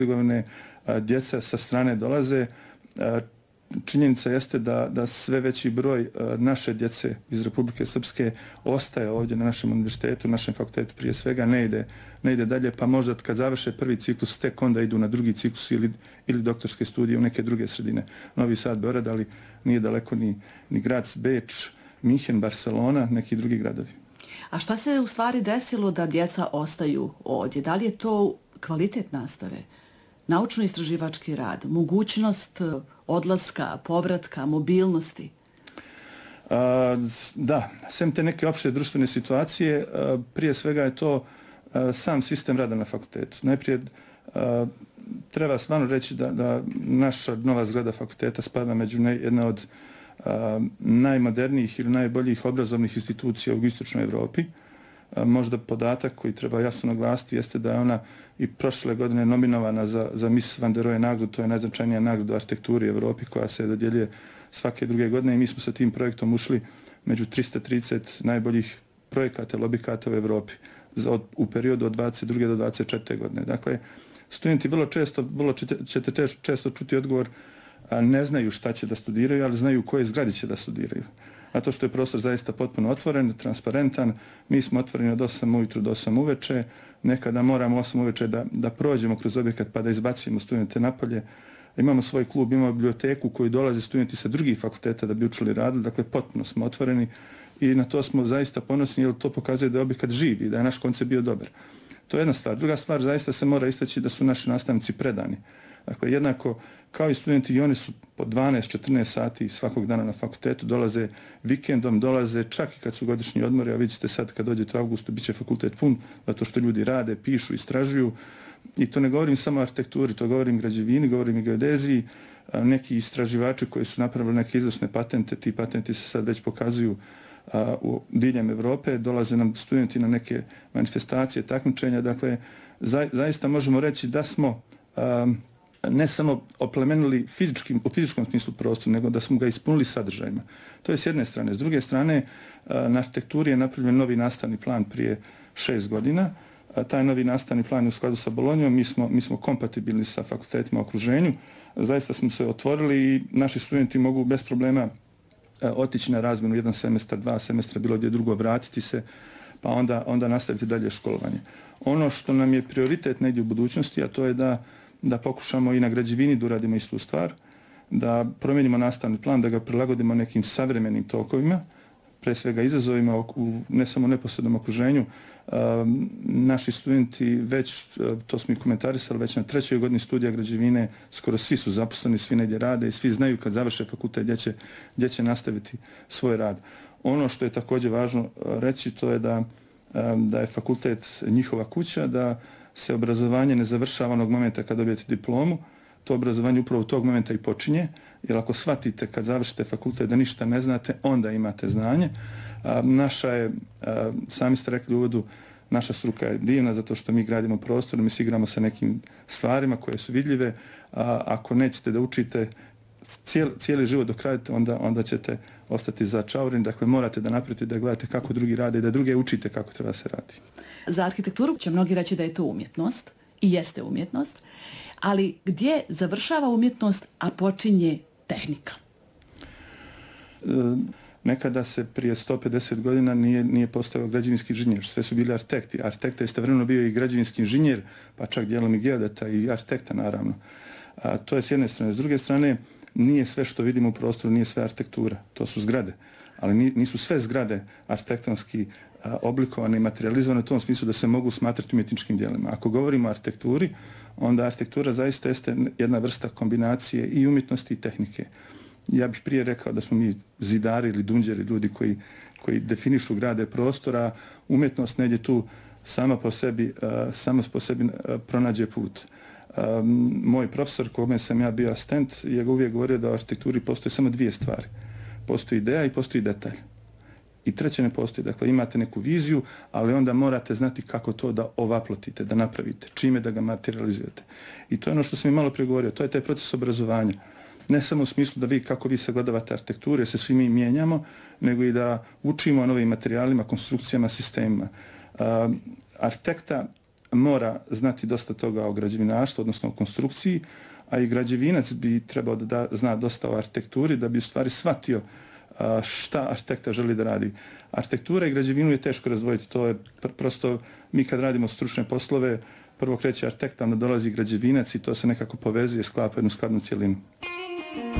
djeca sa strane dolaze. Činjenica jeste da sve veći broj naše djece iz Republike Srpske ostaje ovdje na našem univerzitetu, našem fakultetu prije svega, ne ide dalje, pa možda kad završe prvi ciklus tek onda idu na drugi ciklus ili doktorske studije u neke druge sredine. Novi Sad, Beograd, ali nije daleko ni Graz, Beč, Minhen, Barcelona, neki drugi gradovi. A šta se u stvari desilo da djeca ostaju ovdje? Da li je to kvalitet nastave? Naučno-istraživački rad, mogućnost odlaska, povratka, mobilnosti? Da, sem te neke opšte društvene situacije, prije svega je to sam sistem rada na fakultetu. Najprije treba stvarno reći da naša nova zgrada fakulteta spada među jedne od najmodernijih ili najboljih obrazovnih institucija u istočnoj Evropi. Možda podatak koji treba jasno naglasiti jeste da je ona i prošle godine nominovana za Miss Van der Rohe nagradu, to je najznačajnija nagrada u arhitekturi u Evropi koja se dodjeljuje svake druge godine i mi smo sa tim projektom ušli među 330 najboljih projekata ili objekata u Evropi u periodu od 22. do 24. godine. Dakle, studenti vrlo ćete često čuti odgovor, ne znaju šta će da studiraju, ali znaju u kojoj zgradi će da studiraju. Zato što je prostor zaista potpuno otvoren, transparentan. Mi smo otvoreni od 8 ujutru do 8 uveče. Nekada moramo 8 uveče da prođemo kroz objekat pa da izbacimo studente napolje. Imamo svoj klub, imamo biblioteku u koju dolaze studenti sa drugih fakulteta da bi učili radili. Dakle, potpuno smo otvoreni i na to smo zaista ponosni jer to pokazuje da je objekat živ i da je naš koncept bio dobar. To je jedna stvar. Druga stvar, zaista se mora istaći da su naši nastavnici predani. Dakle, jednako kao i studenti, i oni su po 12-14 sati svakog dana na fakultetu, dolaze vikendom, dolaze čak i kad su godišnji odmori, a vidite sad kad dođete u avgustu, bit će fakultet pun, zato što ljudi rade, pišu, istražuju. I to ne govorim samo o arhitekturi, to govorim građevini, govorim i geodeziji, neki istraživači koji su napravili neke izvrsne patente, ti patenti se sad već pokazuju u diljem Evrope, dolaze nam studenti na neke manifestacije, takmičenja, dakle, zaista možemo reći da smo ne samo oplemenili u fizičkom smislu prostor, nego da smo ga ispunili sadržajima. To je s jedne strane. S druge strane, na arhitekturi je napravljen novi nastavni plan prije 6 godina. Taj novi nastavni plan je u skladu sa Bolonjom. Mi smo kompatibilni sa fakultetima u okruženju. Zaista smo se otvorili i naši studenti mogu bez problema otići na razmjenu 1 semestar, 2 semestra, bilo gdje drugo, vratiti se, pa onda nastaviti dalje školovanje. Ono što nam je prioritet negdje u budućnosti, a to je da pokušamo i na građevini da uradimo istu stvar, da promijenimo nastavni plan, da ga prilagodimo nekim savremenim tokovima, pre svega izazovima u ne samo neposrednom okruženju. Naši studenti već, to smo i komentarisali, već na 3. godini studija građevine, skoro svi su zaposleni, svi negdje rade i svi znaju kad završe fakultet gdje će nastaviti svoj rad. Ono što je također važno reći, to je da je fakultet njihova kuća, da se obrazovanje ne završava onog momenta kad dobijete diplomu, to obrazovanje upravo tog momenta i počinje, jer ako shvatite kad završite fakultet da ništa ne znate, onda imate znanje. Naša je, sami ste rekli u uvodu, naša struka je divna zato što mi gradimo prostor, mi se igramo sa nekim stvarima koje su vidljive. Ako nećete da učite cijeli život dok radite, onda ćete ostati začaureni. Dakle, morate da napravite, da gledate kako drugi rade i da druge učite kako treba se radi. Za arhitekturu će mnogi reći da je to umjetnost i jeste umjetnost, ali gdje završava umjetnost, a počinje tehnika? Nekada se prije 150 godina nije postao građevinski inženjer, sve su bili arhitekti. Arhitekta je istovremeno bio i građevinski inženjer, pa čak dijelom i geodeta i arhitekta naravno. To je s jedne strane. S druge strane, nije sve što vidimo u prostoru, nije sve arhitektura, to su zgrade. Ali nisu sve zgrade arhitektonski oblikovane i materializovane u tom smislu da se mogu smatrati umjetničkim dijelima. Ako govorimo o arhitekturi, onda arhitektura zaista jeste jedna vrsta kombinacije i umjetnosti i tehnike. Ja bih prije rekao da smo mi zidari ili dunđeri, ljudi koji definišu grade prostora, umjetnost negdje tu sama po sebi pronađe put. Moj profesor, kome sam ja bio asistent, je uvijek govorio da u arhitekturi postoje samo 2 stvari. Postoji ideja i postoji detalj. I treće ne postoji. Dakle, imate neku viziju, ali onda morate znati kako to da ovaplotite, da napravite, čime da ga materializujete. I to je ono što sam i malo prije govorio, to je taj proces obrazovanja. Ne samo u smislu da kako vi sagledavate arhitekturu, jer se svi mi mijenjamo, nego i da učimo o novim materijalima, konstrukcijama, sistemima. Arhitekta mora znati dosta toga o građevinarstvu, odnosno o konstrukciji, a i građevinac bi trebao da zna dosta o arhitekturi da bi u stvari shvatio šta arhitekta želi da radi. Arhitektura i građevinu je teško razdvojiti. To je prosto, mi kad radimo stručne poslove, prvo kreće arhitekta, onda dolazi građevinac i to se nekako povezuje, sklapa jednu skladnu cjelinu.